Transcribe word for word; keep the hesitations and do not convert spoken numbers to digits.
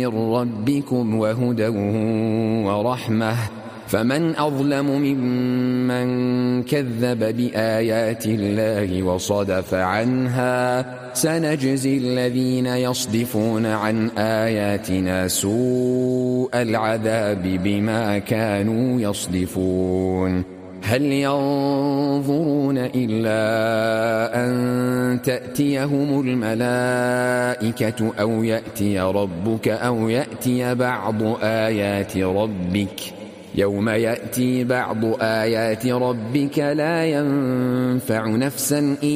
من ربكم وهدى ورحمة فمن أظلم ممن كذب بآيات الله وصدف عنها سنجزي الذين يصدفون عن آياتنا سوء العذاب بما كانوا يصدفون هل ينظرون إلا أن تأتيهم الملائكة أو يأتي ربك أو يأتي بعض آيات ربك يوم يأتي بعض آيات ربك لا ينفع نفسا